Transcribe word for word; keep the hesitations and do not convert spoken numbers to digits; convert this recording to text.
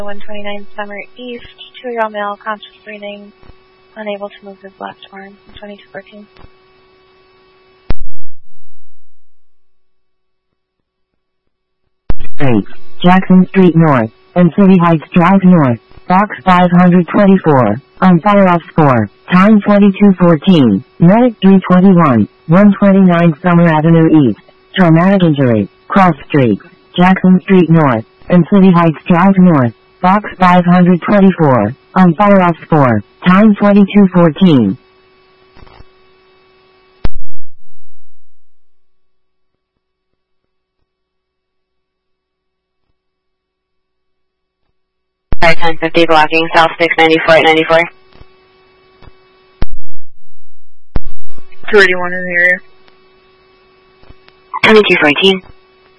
one twenty-nine Summer East, two-year-old male, conscious breathing, unable to move his left arm, twenty-two fourteen. Jackson Street North, and City Heights Drive North, box five hundred twenty-four, on fire off score, time twenty-two fourteen, medic three twenty-one, one twenty-nine Summer Avenue East, traumatic injury, cross streets, Jackson Street North, and City Heights Drive North, box five hundred twenty-four, on fire off score, time twenty-two fourteen. ten fifty blocking South six ninety-four at ninety-four. two eighty-one in the area. twenty-two fourteen.